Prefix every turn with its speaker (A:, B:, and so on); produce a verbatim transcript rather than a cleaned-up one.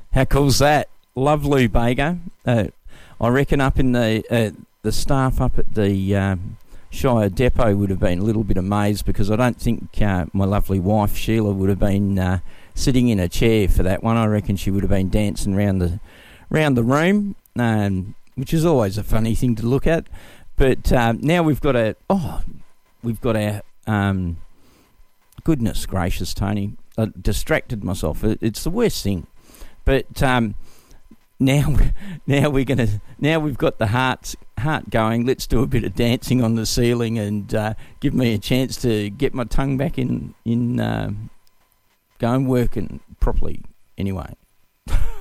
A: How cool's that? Love Lou Bega. Uh, I reckon up in the uh, the staff up at the um, Shire Depot would have been a little bit amazed, because I don't think uh, my lovely wife Sheila would have been uh, sitting in a chair for that one. I reckon she would have been dancing round the round the room, um, which is always a funny thing to look at. But uh, now we've got a oh, we've got our um, goodness gracious, Tony, I distracted myself. It, it's the worst thing. But um, now, now we're gonna. Now we've got the hearts heart going. Let's do a bit of dancing on the ceiling and uh, give me a chance to get my tongue back in in uh, going working properly. Anyway.